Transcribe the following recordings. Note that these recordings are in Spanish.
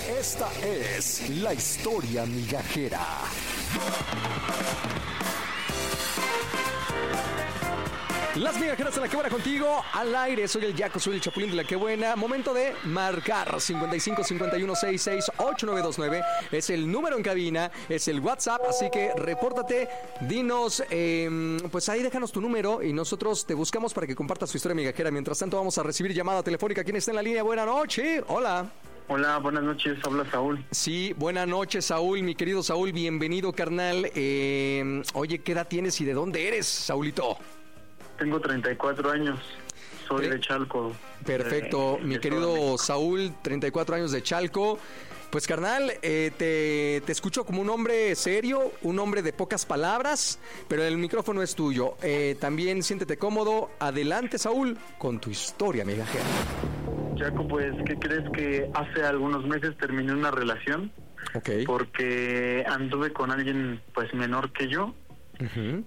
Esta es la historia migajera. Las migajeras de La Qué Buena contigo, al aire. Soy el Yaco, soy el Chapulín de La Qué Buena. Momento de marcar 55 51 66 8929. Es el número en cabina, es el WhatsApp, así que repórtate, dinos, pues ahí déjanos tu número y nosotros te buscamos para que compartas tu historia migajera. Mientras tanto vamos a recibir llamada telefónica. ¿Quién está en la línea? Buenas noches. Hola. Hola, buenas noches, habla Saúl. Sí, buenas noches, Saúl, mi querido Saúl, bienvenido, carnal. Oye, ¿qué edad tienes y de dónde eres, Saúlito? Tengo 34 años, soy de Chalco. Perfecto, mi querido Saúl, 34 años de Chalco. Pues carnal, te escucho como un hombre serio, un hombre de pocas palabras, pero el micrófono es tuyo. También siéntete cómodo. Adelante, Saúl, con tu historia migajera. Jaco, pues, ¿qué crees? Que hace algunos meses terminé una relación. Okay. Porque anduve con alguien pues menor que yo. Uh-huh.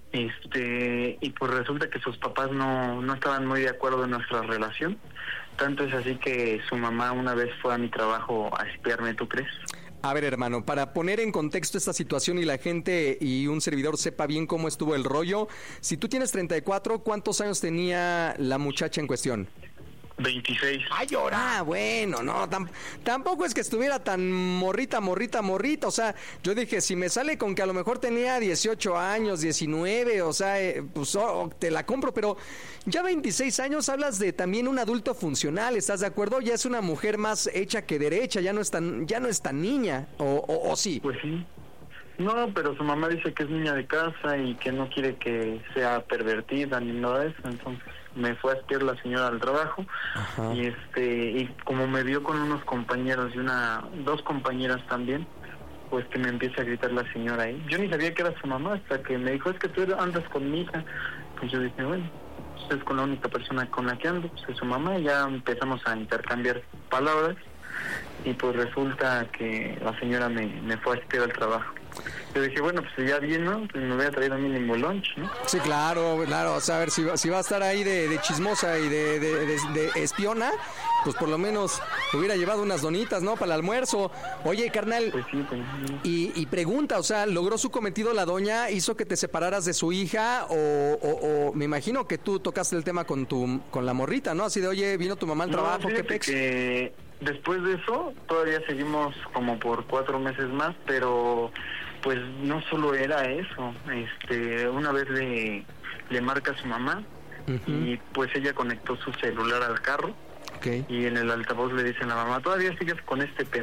Y pues resulta que sus papás no estaban muy de acuerdo en nuestra relación. Tanto es así que su mamá una vez fue a mi trabajo a espiarme, ¿tú crees? A ver, hermano, para poner en contexto esta situación y la gente y un servidor sepa bien cómo estuvo el rollo, si tú tienes 34, ¿cuántos años tenía la muchacha en cuestión? 26. ¡Ay, ahora! Bueno, no, tampoco es que estuviera tan morrita. O sea, yo dije, si me sale con que a lo mejor tenía 18 años, 19, o sea, pues te la compro, pero ya 26 años hablas de también un adulto funcional, ¿estás de acuerdo? Ya es una mujer más hecha que derecha, ya no es tan niña, o sí. Pues sí. No, pero su mamá dice que es niña de casa y que no quiere que sea pervertida ni nada de eso, entonces me fue a espiar la señora al trabajo. Ajá. Y como me vio con unos compañeros y dos compañeras también, pues que me empieza a gritar la señora ahí. Yo ni sabía que era su mamá hasta que me dijo, es que tú andas con mi hija. Pues yo dije, bueno, pues es con la única persona con la que ando, pues es su mamá, y ya empezamos a intercambiar palabras y pues resulta que la señora me fue a espiar al trabajo. Yo dije, bueno, pues ya bien, ¿no? Pues me voy a traer a mínimo lunch, ¿no? Sí, claro, o sea, a ver, si va a estar ahí de chismosa y de espiona, pues por lo menos hubiera llevado unas donitas, ¿no? Para el almuerzo. Oye, carnal, pues sí, pues, y pregunta, o sea, ¿logró su cometido la doña? ¿Hizo que te separaras de su hija? O me imagino que tú tocaste el tema con la morrita, ¿no? Así de, oye, vino tu mamá al trabajo, ¿qué pex? Que después de eso, todavía seguimos como por 4 meses más, pero pues no solo era eso. Una vez le marca a su mamá. Uh-huh. Y pues ella conectó su celular al carro. Okay. Y en el altavoz le dicen a la mamá, todavía sigues con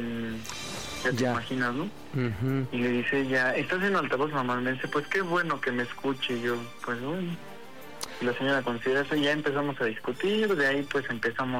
ya te imaginas, ¿no? Uh-huh. Y le dice ella, ¿estás en el altavoz, mamá? Me dice, pues qué bueno que me escuche. Y yo, pues bueno. Y la señora considera eso y ya empezamos a discutir. De ahí pues empezamos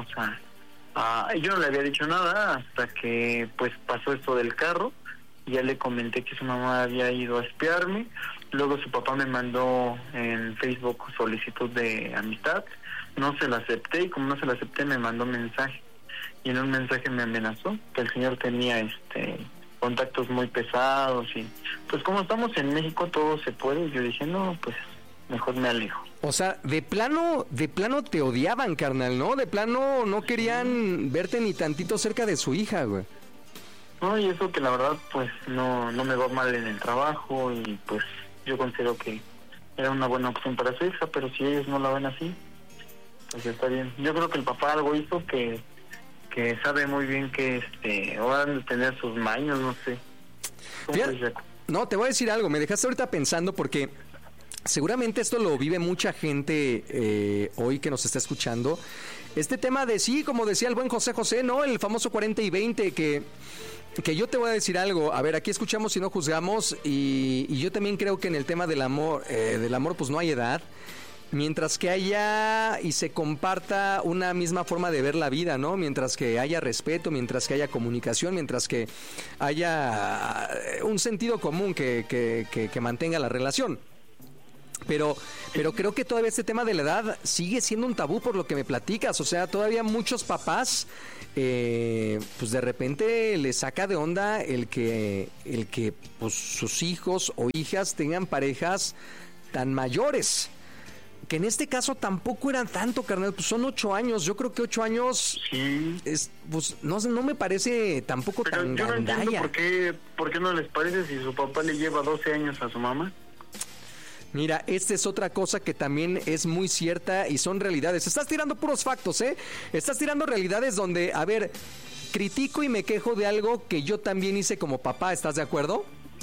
yo no le había dicho nada hasta que pues pasó esto del carro. Ya le comenté que su mamá había ido a espiarme. Luego su papá me mandó en Facebook solicitud de amistad. No se la acepté y como no se la acepté me mandó un mensaje. Y en un mensaje me amenazó que el señor tenía contactos muy pesados y pues como estamos en México todo se puede. Yo dije, no, pues mejor me alejo. O sea, de plano te odiaban, carnal, ¿no? De plano no querían verte ni tantito cerca de su hija, güey. No, y eso que la verdad pues no me va mal en el trabajo y pues yo considero que era una buena opción para su hija, pero si ellos no la ven así, pues está bien. Yo creo que el papá algo hizo que sabe muy bien que o van a tener sus maños, no sé. No, te voy a decir algo, me dejaste ahorita pensando porque seguramente esto lo vive mucha gente hoy que nos está escuchando. Este tema de sí, como decía el buen José, ¿no? El famoso 40 y 20 que yo te voy a decir algo. A ver, aquí escuchamos y no juzgamos y yo también creo que en el tema del amor pues no hay edad. Mientras que haya y se comparta una misma forma de ver la vida, ¿no? Mientras que haya respeto, mientras que haya comunicación, mientras que haya un sentido común que mantenga la relación. Pero creo que todavía este tema de la edad sigue siendo un tabú por lo que me platicas. O sea, todavía muchos papás, pues de repente les saca de onda el que pues sus hijos o hijas tengan parejas tan mayores. que en este caso tampoco eran tanto, carnal, pues son 8 años, yo creo que 8 años sí. Pues no me parece tampoco pero tan yo no gandalla. entiendo por qué no les parece si su papá le lleva 12 años a su mamá. Mira, esta es otra cosa que también es muy cierta y son realidades. Estás tirando puros factos, ¿eh? Estás tirando realidades donde, a ver, critico y me quejo de algo que yo también hice como papá, ¿estás de acuerdo?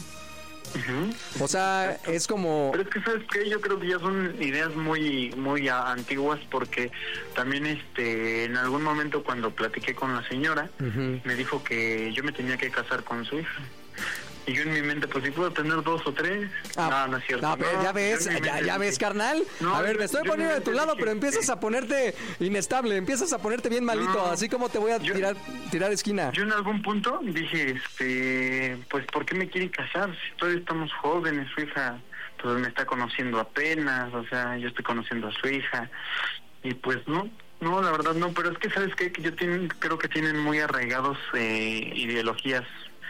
Uh-huh. O sea, exacto. Es como... Pero es que, ¿sabes qué? Yo creo que ya son ideas muy antiguas porque también en algún momento cuando platiqué con la señora, uh-huh, me dijo que yo me tenía que casar con su hija. Y yo en mi mente, pues si puedo tener 2 o 3. No es cierto. No, pero ya ves, carnal. A ver, me estoy poniendo de tu lado, pero empiezas a ponerte inestable, empiezas a ponerte bien malito, así como te voy a tirar esquina. Yo en algún punto dije, pues ¿por qué me quiere casar? Si todavía estamos jóvenes, su hija pues me está conociendo apenas, o sea, yo estoy conociendo a su hija. Y pues no, la verdad no, pero es que ¿sabes qué? Que creo que tienen muy arraigados ideologías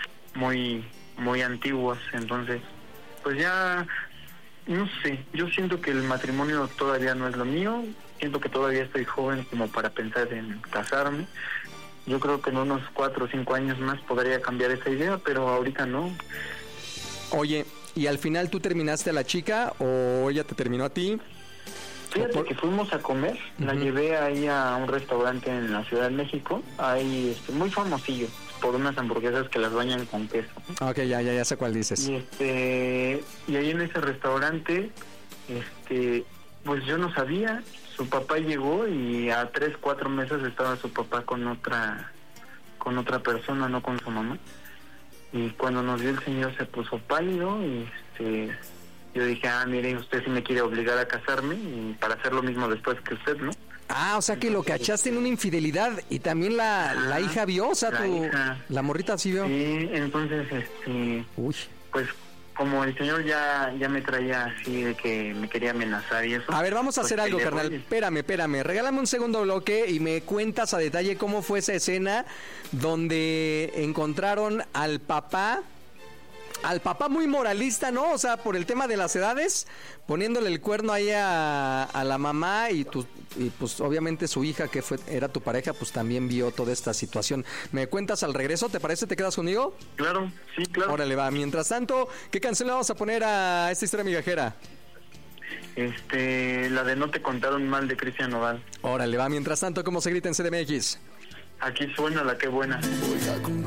muy antiguas, entonces pues ya no sé, yo siento que el matrimonio todavía no es lo mío, siento que todavía estoy joven como para pensar en casarme. Yo creo que en unos 4 o 5 años más podría cambiar esa idea, pero ahorita no. Oye, ¿y al final tú terminaste a la chica o ella te terminó a ti? Fíjate que fuimos a comer, uh-huh, la llevé ahí a un restaurante en la Ciudad de México, ahí muy famosillo, por unas hamburguesas que las bañan con queso. Ok, ya sé cuál dices. Y ahí en ese restaurante, pues yo no sabía, su papá llegó y a 3, 4 meses estaba su papá con otra persona, no con su mamá. Y cuando nos vio el señor se puso pálido y yo dije, mire, usted sí me quiere obligar a casarme y para hacer lo mismo después que usted, ¿no? O sea que lo cachaste en una infidelidad y también la hija vio, o sea, la morrita sí vio. Sí, entonces, Uy. Pues como el señor ya me traía así de que me quería amenazar y eso. A ver, vamos a hacer algo, carnal. Espérame. Regálame un segundo bloque y me cuentas a detalle cómo fue esa escena donde encontraron al papá muy moralista, ¿no? O sea, por el tema de las edades, poniéndole el cuerno ahí a la mamá y pues obviamente su hija, que era tu pareja, pues también vio toda esta situación. ¿Me cuentas al regreso? ¿Te parece? ¿Te quedas conmigo? Claro, sí, claro. Órale, va. Mientras tanto, ¿qué canción le vamos a poner a esta historia migajera? La de No te contaron mal de Cristian Nodal. Órale, va. Mientras tanto, ¿cómo se grita en CDMX? Aquí suena la que buena.